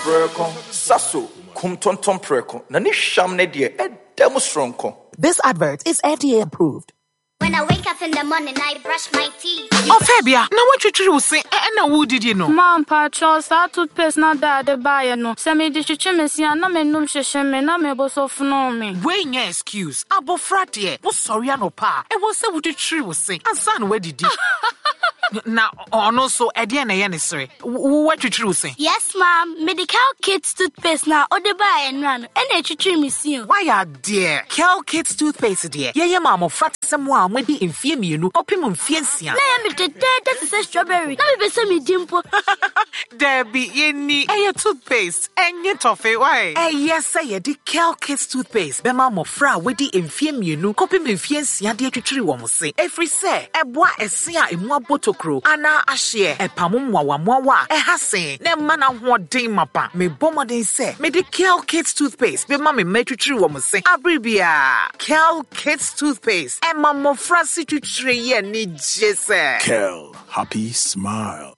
Preko, Sasso, Kumtonton Preko, Nanisham Nedia, and Demostronko. This advert is FDA approved. When I wake up in the morning, I brush my teeth. Oh, Fabia, now what you say? And who did you know? Mom, Patros, that toothpaste not that the buyer no. Semi dish chimney, and no men no shame, and I'm able to know me. Wait, your excuse. Abo fratie, was sorry, no pa. It was what the tree was saying. And son, where did you? Now, also, Ediana Yanisre. What you say? Yes, Mom. Medical Kids toothpaste now, or the buy and run. And a trim is you. Why are dear? Cal Kids toothpaste, dear. Yeah, mamma, frat someone when the infame you, opimum fiancia. I am that is a strawberry. Now be some dimple. There be any toothpaste and your toffee. Why? Yes, say the Cal Kids toothpaste. The mamma fra with the infame you, opimum fiancia, dear to tree woman say. Every say, a boy a seer in one bottle. Ana ashie e pamum wa e hase ne mana hoden mapa me bomodin se me de Kel Kids toothpaste be ma me metwitri wo mo se abribia Kel Kids toothpaste e ma mo frasi twitri ye ni jese Kel happy smile.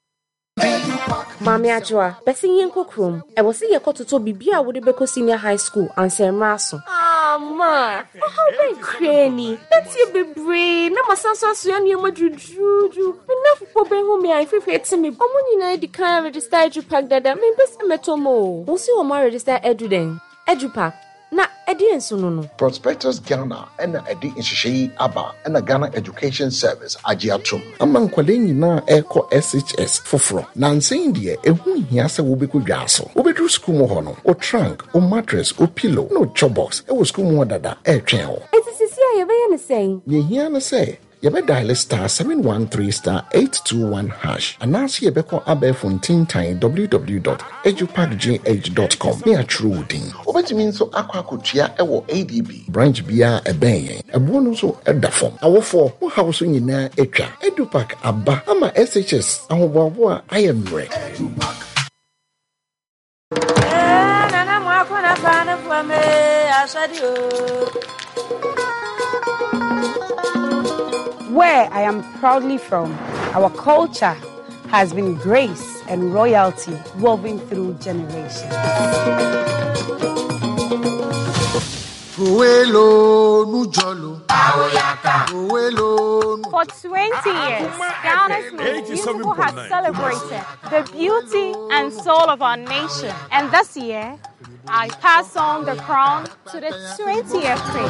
Mami Ajwa, besi yenko krom. E wosi ye kototo bibia wo de beko senior high school ansemra so. Ma, how ben cranny. That's you be brain. Na masanso aso ane madruju. Me na fupo ben ho me ai fefe eti me. Omo nyina di kan register EduPack dada. Me besi metomo. Wosi wo ma register EduDen. EduPack. Na edi enso no. Prospectus Ghana and edi inshishi aba and a Ghana Education Service agiatum. Among kwale nyina eko SHS foforo. Na nsen de ehu hia se wo beku dwaso. Wo bedru school mo ho no. O trunk, o mattress, o pillow, no chobox. E wo school mo dada e twen ho. Eti sisi a ye be ye ne sei. Ye hia na say Yebe dial *713*821# announce yebeko abefon tintin www.edupackgh.com. Me a true thing. Obetimi nso akwakotua ewo ADB branch bia ebenyen. Ebo no so edafom. Awofo wo house nyina etwa. EduPack aba ama SHS ahoboabo a ayemre. Nana mo akona bana fame asadio. Where I am proudly from, our culture has been grace and royalty woven through generations. For 20 years, Ghana's Most Beautiful has celebrated the beauty and soul of our nation. And this year, I pass on the crown to the 20th queen.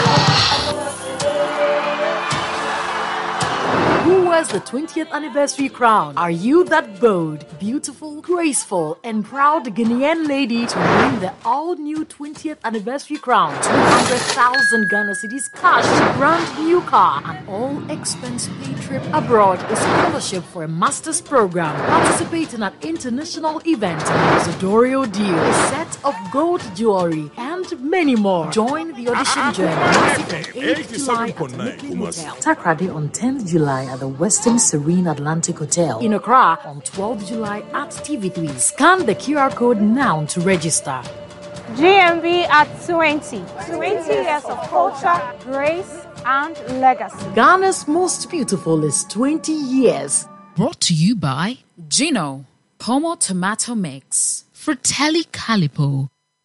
Who wears the 20th anniversary crown? Are you that bold, beautiful, graceful, and proud Ghanaian lady to win the all-new 20th anniversary crown? 200,000 Ghana cedis cash, brand new car, and all-expense-paid trip abroad is scholarship for a master's program. Participate in an international event, ambassadorial deal, a set of gold jewelry, and many more. Join the audition journey on 8th July at Midley Hotel, Takrady on 10th July at the Western Serene Atlantic Hotel, in Accra on 12th July at TV3. Scan the QR code now to register. GMV at 20. 20 years of culture, grace, and legacy. Ghana's Most Beautiful is 20 years. Brought to you by Gino, Pomo Tomato Mix, Fratelli Calipo.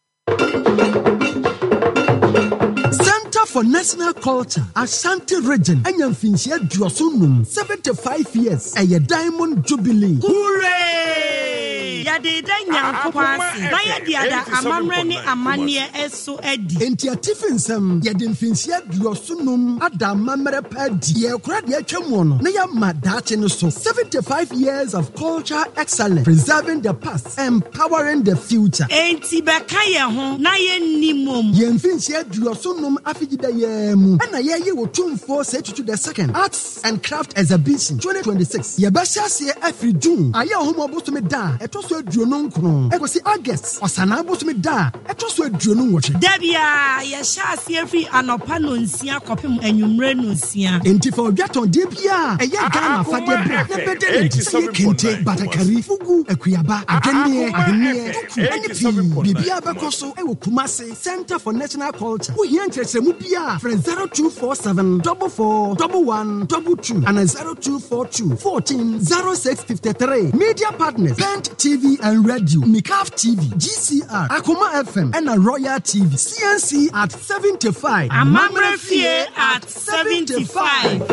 Center for National Culture, Ashanti Region, Enyamfinsia Diosunum, 75 years, a Diamond Jubilee. Hooray! Yade Danyam Kwasi, Bayadiada, Amamreni Amania Esu Edi. Entia Tiffensem, Yadinfinsia Diosunum, Adamamere Pedi, Yakrad Yachamono, Nayama Dachinoso, 75 years of culture excellence, preserving the past, empowering the future. Enti Bakaya Hon, Nayen Nimum, Yemfinsia Diosunum Afida Yemu, and Ayaye will tune for set to the second Arts and Craft Exhibition 2026. Yabasha se every June, Aya Homo Bosome Da, et also Dronon Kron, and was August, or Sana Bosome Da, et also Dronon Watch. Debia, Yasha every Anopanunsia, Copim and Umrenusia. Enti for Gaton Debia, a young Ghana Fadia, Kente, Batakari, Fugu, Equiaba, Agene, poetry and bibia beko so e wo Kumasi Center for National Culture. Wo hia nkyerɛkyerɛmu bia frɛ 0247 44 1122 and 0242 14 0653. Media partners Vent TV and Radio, Mikaf TV, GCR, Akuma FM and a Royal TV, CNC at 75, Amamre Fie at 75.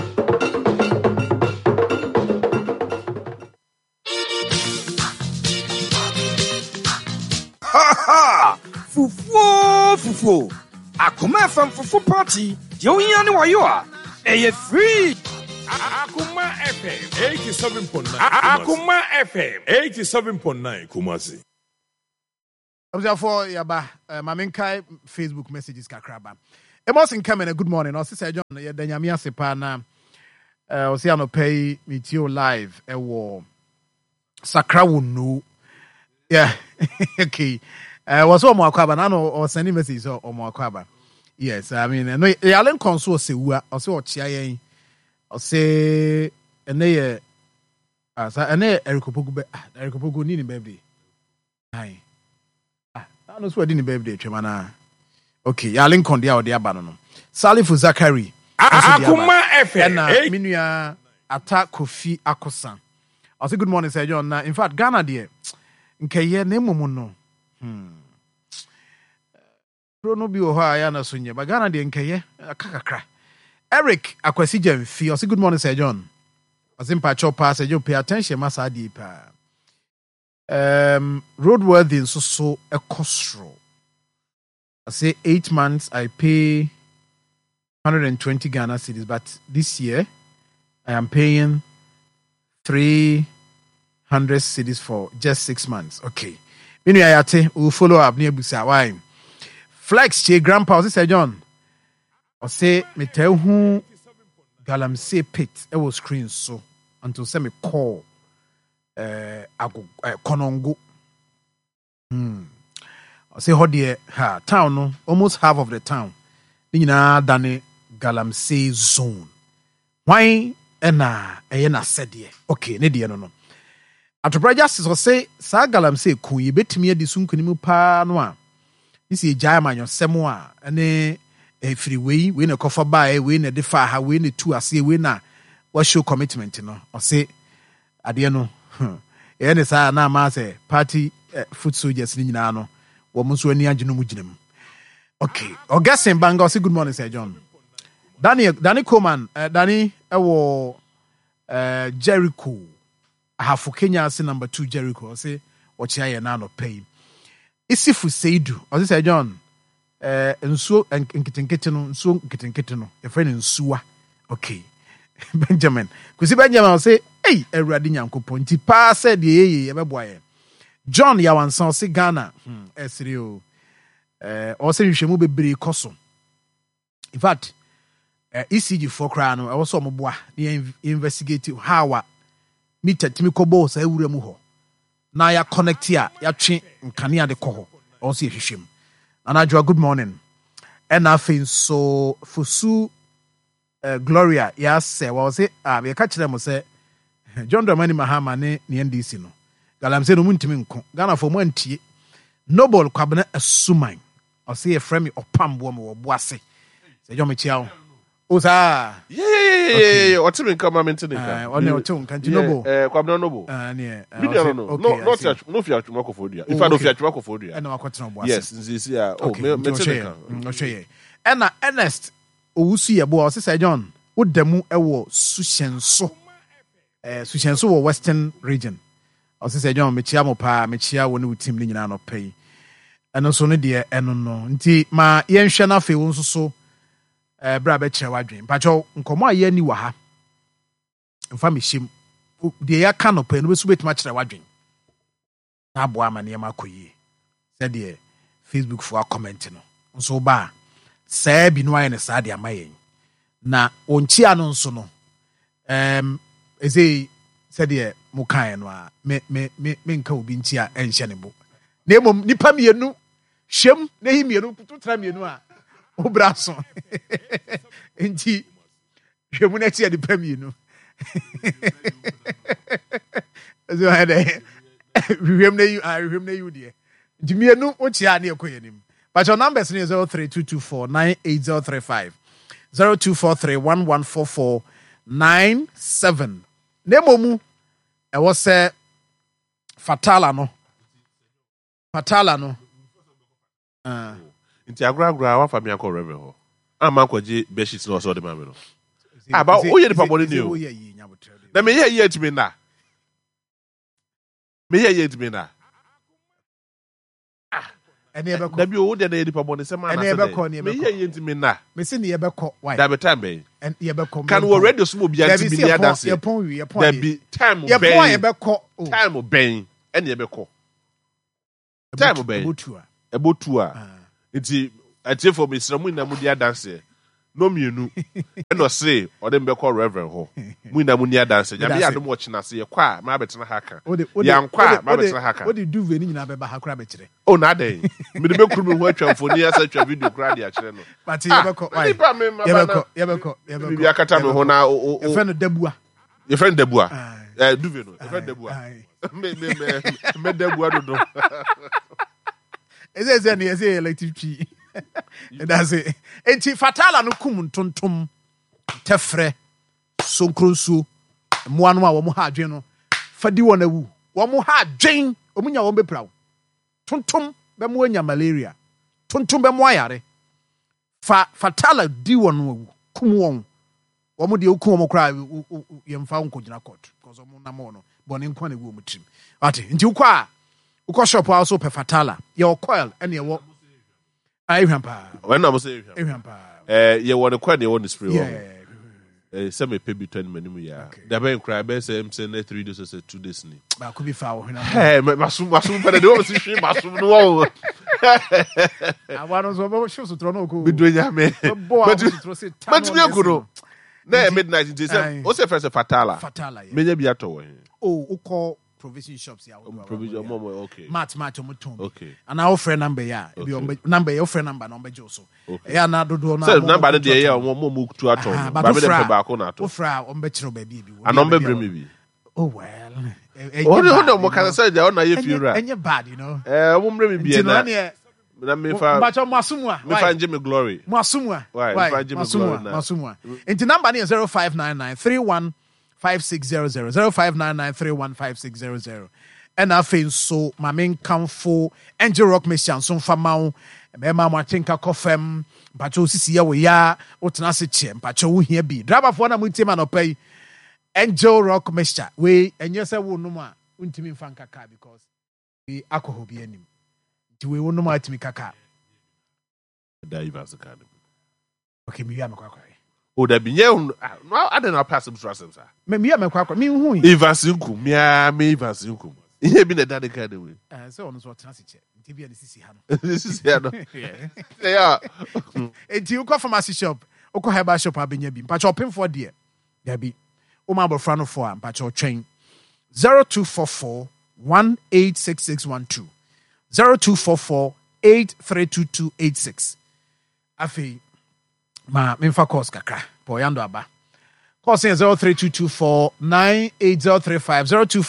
Fufu. Akuma FM Fufu Party. Yoyani Wayoa. Eye free. Akuma FM 87.9. Akuma FM 87.9 Kumasi. For Yaba, Maminkai Facebook messages kakraba. Emos in coming. Good morning. Also, say John, ya Danyamia Sepana. Oceano pay Mitio live. Ewo Sakrawunu. Yeah. Okay. Was all more kwaba nano or sending messages or more kwaba. Yes, I mean, no, Alan Consul se wa also chia or say and they as an Erikopogu need baby. Aye. I know what didn't baby chemana. Okay, Alan Condia or the Abanono. Salifu Zakari. Akuma FM. Minuya attack Kofi Akosan. I say good morning, Sir John. In fact, Ghana dear. Nkeye nemuno. Prono bi o ha ya na sonye bagana de nkeye akakakra. Eric Akwasi Jemfi, say good morning Sir John. Osimpa chopa Sir John, pay attention masa di pa. Roadworthy so a costro. I say 8 months I pay 120 Ghana cedis, but this year I am paying 300 cedis for just 6 months. Okay. Minu ayate will follow up near Busa. Why? Flex che grandpa Sir John. Or say me tell who Galamsey pit it was screen so until say me call Konongo. I say how dear ha town no almost half of the town. Nina dane Galamsey zone. Why ena said ye. Okay, ne dear no. Atopra justice say sa Galamsey ku ye betimi adi sunkunimu pa no a. This is Jama your Samoa and a freeway, we no cover by, we no defa, how we need to see we na what show commitment, you know, or say, Adiano, any sa na masse party foot soldiers in Nano, woman's when near Junumujim. Okay, or guessing Bango, say good morning, Sir John. Danny Coleman, Danny, Jericho. I have for Kenya, say number 2 Jericho, say, what I now pay. Isifu Seidu, or this John, and so and kitchen, so kitchen, a friend in Sua. Okay, Benjamin. Because Benjamin will say, hey, a radinian coupon, Tipa said, ye, boy. John Yawan San Ghana, Esrio, also you should move be cosum. In fact, ECG for crown, I was some boy, the investigative how meet at Timiko say, Uramuho. Na ya connect here, ya train nkania de koho. On see him. And I draw good morning. And I feel so Fusu Gloria, yes, say, well, say, we catch them say, John Dramani Mahama ne NDC no. Galamsey no muntimi nko. Ghana for monti. Noble kwabena asumai. Or say a frame or pam woman or boise. Say, John Michel. Oza. Yeah. What's in come maintain? Only o tun kan Noble. Kwabena Noble. Yeah. No fear to work for you. If I no fear to work for you. And no kwatena boise. Yes, this year. Oh, maintain. No shey. And na Ernest Owusu yebo o say John, wo demu ewo Sushenso. Sushenso wo Western region. O say John mechia mo pa, mechia wo ne team ni nyina no pay. Eno so no de eno no. Nti ma yenhwe na fe wo nso so bra be kire wadwen pacho nkomo aye ni wa ha mfa mehim de ya ka no pa no besu betima kire wadwen na abo amane ma koyi said de Facebook for comment no nso ba saa bi no aye ne saa de amayen na onchi ano nso no eze said de mo kan no a me nka obi nchi a enhye ne bo na emom nipa mienu hwem na hi mienu pututra mienu a Obraso. Enti hwemu na tia de pam yi no. So hade Remember you, dear. Jimmy, no, what's your name? But your numbers is 03224-98035. 0243-114497. Nemomu, I was Fatala no. Inti agra wa fa mi akọ reve ho. Ama ko je beshit no so de ma me no. Ba o ye de pabode ni o. Na me ye etimi na. Me ye etimi na. Ene ebeko. Da bi o de na ye de pabode se ma na. Ene ebeko ni me ye etimi na. Me se ni ebeko why? Da be time be. En ye ebeko. Kan wo radio so mo bia ntimi ni adanse. Ye pon. Da bi time be. Ye pon ye beko. Time be. Ene ebeko. Time be. Ebotua. Nti atie for me sra mu na mu dia dance no mienu e no say o de mbekọ reverend ho mu na mu nia dance ya me ya do mo china se ye kwa ma betena haka ya nkwa ma betena haka o de duve ni nyina beba hakura be kire o na dey me de bekuru me ho atwamfo ni asa twa video kra dia kire no but ye beko why ye beko bi akata me ho na o e friend dabua duve no e friend dabua me dabua do Eze ni elective tree. That's it. Enti fatala no kum tontom tefre sonkronsu moano a wo mo ha adwen no fadi wona wu wo mo ha adwen omunya wo beprawo tontom be mo anya malaria tontom be mo ayare fatala di won wu kum won wo mo de okum wo kra yemfa nkogina court because wo na mo no bone nkwa na wu mo trim ati nti ukwa ukọ shop also pe fatala your coil and your Ehwampa. When I say Ehwampa. You want to quite the one spray. Yeah. Some pay between many ya. The bank cry be say 3 days or 2 days ni. Ba could be foul. Hey, masum pa de o si masum no. I want to show so trono ko. Be doing ya me. But you go. Na midnight they say o say first fatala. Fatala. Menya bi ato. Oh, uko provision shops ya. Provision mom okay. Match omutom. Okay. And our friend number ya. Be number your friend number Joso. Ya na dodo na. Say number de ya mom to ato. Ba be dem ba ko na ato. Ofra ombechiro ba bi. And number bring me bi. Oh well. Oh mo can say they na ye funeral. Enye bad, you know. Mo bring me bi na. Na me fa. Ba cho masumwa. Me fa Jimmy Glory. Masumwa. Why? Me fa Jimmy Glory na. Masumwa. Enti number ni 0599 315600 0599315600 and afei so mamen kamfo Angel Rock Mission so famao be ma mo atenka kofem mpacho sisi ya wo ya otena se che mpacho wo hia bi driver fo na mutima no pay Angel Rock Mission we enye se wo no ma untimi mfa nkaka because we alcohol bi anim ti we wo no ma atimi kaka divers academy okay mi ya mekwa o da bi no I don't know pass some strasses me mi ya mekwa mi hu Ivasinkum me Ivasinkum ihe bi na da de kind we so ono so tena se che nti bi na sisi ha no sisi ha no yeah enti uko pharmacy shop uko herbal shop abenya bi mpacho pin for there there be o ma bofra no for mpacho twen 0244 186612 0244 832286 afi ma memfa course kakra boyando aba course 03224 98035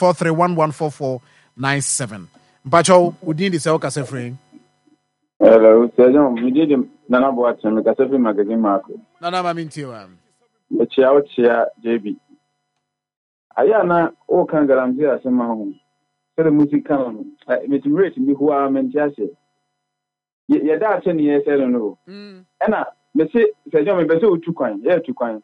0243114497 mpacho udin di se okase frame. Hello, Sergeant. We did Nana Boateng, the Casafi magazine, Marco. Nana Mamintiwa. The Chia JB. Ayana, all can guarantee us a man. So the music can, it's great to be who I meant yesterday. Your dad 10 years, I don't know. And I say, Sergeant, better to coin, yeah, to coin.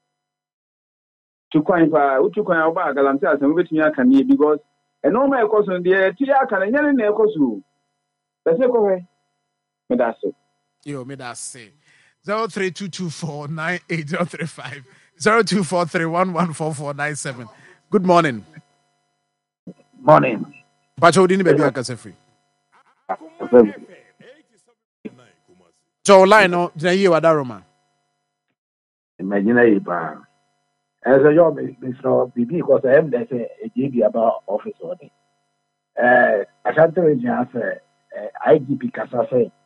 To coin, to coin about guarantee us and waiting I can hear because a normal course on the Tia can and yan in course. That's it, go away. Me that's say 03224-98035 0243114497. Good morning. Morning. Pacho dini baby akase free. So line no jina yi wadaroma. Imagine ba. As a job is no BB because I am there say a JB about office order. I can't tell you IGP Kasa say